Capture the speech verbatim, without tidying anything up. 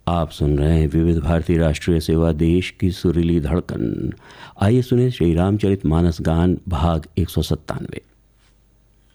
आप सुन रहे हैं विविध भारती राष्ट्रीय सेवा, देश की सुरीली धड़कन। आइए सुने श्री रामचरित मानस गान भाग एक सौ सत्तानवे।